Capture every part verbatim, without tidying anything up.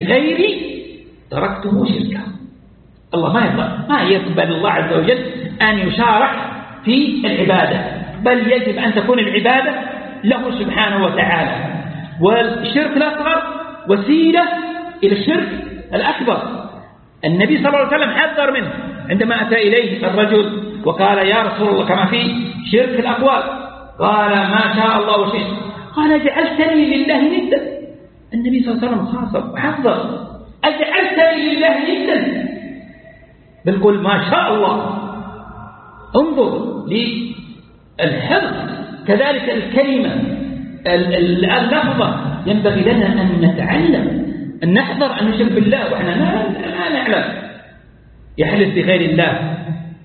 غيري تركته شركا. الله ما يقبل ما يقبل الله عز وجل أن يشارك في العبادة، بل يجب أن تكون العبادة له سبحانه وتعالى. والشرك الأصغر وسيلة إلى الشرك الأكبر. النبي صلى الله عليه وسلم حذر منه عندما أتى إليه الرجل وقال يا رسول الله كما في شرك الأقوال، قال ما شاء الله وشئت، قال جعلتني لله ندا. النبي صلى الله عليه وسلم خاصم وحذر، أجعلتني لله ندا؟ بل قل ما شاء الله. انظر للحفظ. كذلك الكلمة اللفظة ينبغي لنا أن نتعلم أن نحذر أن نشرك بالله وإحنا لا نعلم. يحلف بغير الله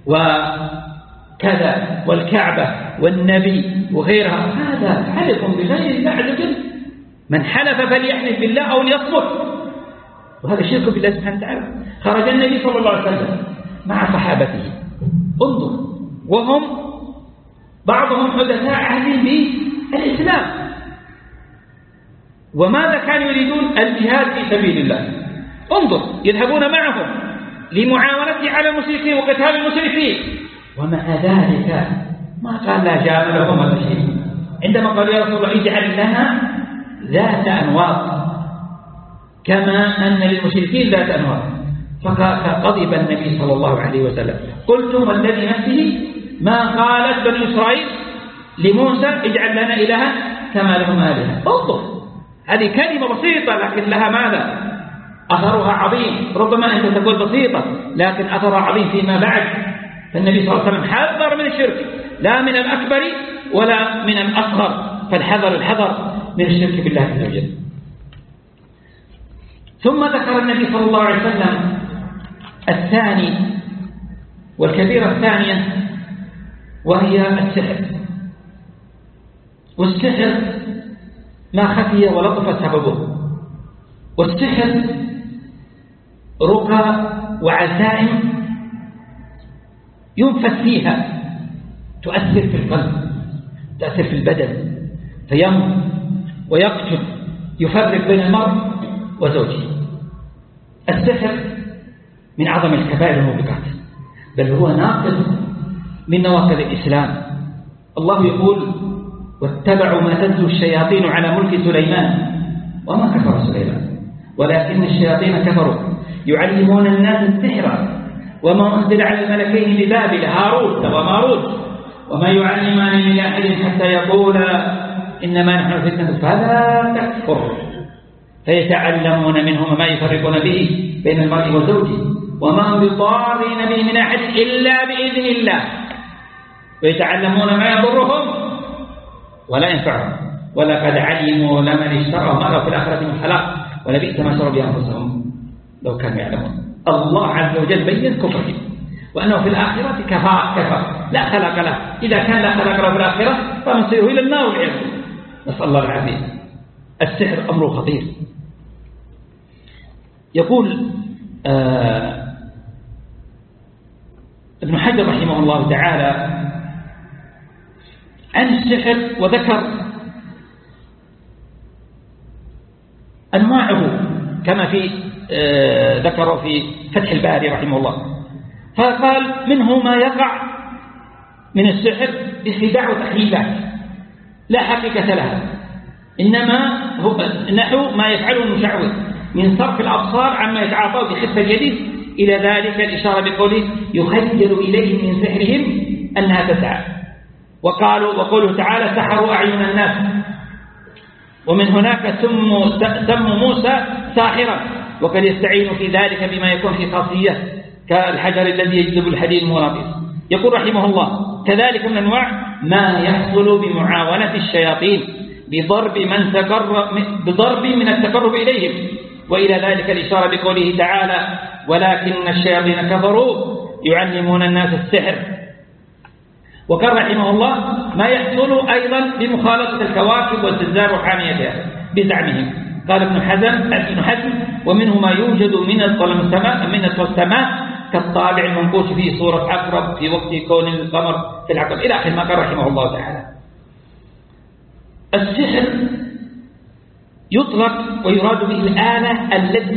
وكذا والكعبة والنبي وغيرها، هذا حلف بغير الله عز وجل. من حلف فليحلف بالله أو ليصمت، وهذا شرك بالله سبحانه وتعالى. خرج النبي صلى الله عليه وسلم مع صحابته، انظر، وهم بعضهم حدثاء عهد بالإسلام، وماذا كانوا يريدون؟ الجهاد في سبيل الله. انظر، يذهبون معهم لمعاونته على المشركين وقتال المشركين، ومع ذلك ما قال لا جاملهم ولا شيء. عندما قالوا يا رسول الله اجعل لنا ذات أنواط كما أن للمشركين ذات أنواط، فغضب النبي صلى الله عليه وسلم. قلتم الذي نفسه ما قالت بني إسرائيل لموسى اجعل لنا إلها كما لهم آلهة. انظر، هذه كلمة بسيطة لكن لها ماذا؟ أثرها عظيم. ربما أنت تقول بسيطة لكن أثرها عظيم فيما بعد. فالنبي صلى الله عليه وسلم حذر من الشرك، لا من الأكبر ولا من الأصغر، فالحذر الحذر من الشرك بالله عز وجل. ثم ذكر النبي صلى الله عليه وسلم الثاني والكبيرة الثانية وهي السحر. والسحر ما خفي ولطف سببه. والسحر رقى وعزائم ينفث فيها، تؤثر في القلب، تؤثر في البدن، فيموت ويقتل، يفرق بين المرء وزوجه. السحر من أعظم الكبائر والموبقات، بل هو ناقض من نواقض الإسلام. الله يقول واتبعوا ما تتلو الشياطين على ملك سليمان وما كفر سليمان ولكن الشياطين كفروا يعلمون الناس السحر وما أنزل على الملكين ببابل هاروت وماروت وما يعلمان من أحد حتى يقولا إنما نحن فتنة فلا تكفر فيتعلمون منهما ما يفرقون به بين المرء وزوجه وما هم بضارين به من أحد إلا بإذن الله ويتعلمون ما يضرهم ولا ينفعهم ولقد علموا لمن اشترى ما له في الآخرة من خلاق ولبئس ما شروا بأنفسهم لو كانوا يعلمون. الله عز وجل بين كفره وأنه في الآخرة كفر كفر لا خلق له. إذا كان لا خلق له في الآخرة فمصيره إلى النار والعياذ بالله، نسأل الله العافية. السحر أمره خطير. يقول آه ابن حجر رحمه الله تعالى عن السحر وذكر أنواعه كما في آه ذكره في فتح الباري رحمه الله، فقال منه ما يقع من السحر بخداع وتحليلات لا حقيقة لها، إنما هو نحو ما يفعله المشعوذ من صرف الأبصار عما يتعاطوا بخفة يده إلى ذلك الإشارة بقوله يخيل إليه من سحرهم أنها تسعى. وقالوا وقوله تعالى سحروا أعين الناس، ومن هناك سموا موسى ساحرا وقد يستعين في ذلك بما يكون في خاصية كالحجر الذي يجذب الحديد المغناطيس. يقول رحمه الله كذلك من أنواع ما يحصل بمعاونة الشياطين بضرب من تقرب بضرب من التقرب إليهم، وإلى ذلك الإشارة بقوله تعالى ولكن الشياطين كفروا يعلمون الناس السحر. وقال رحمه الله ما يحصل أيضا بمخالطة الكواكب والزلزال وحاميتها بزعمهم. قال ابن حزم ابن حزم ومنه ما يوجد من السماء من السماء كالطابع المنقوش في صورة عقرب في وقت كون القمر في العقرب إلى آخر ما قال رحمه الله تعالى. السحر يطلق ويراد به الآلة التي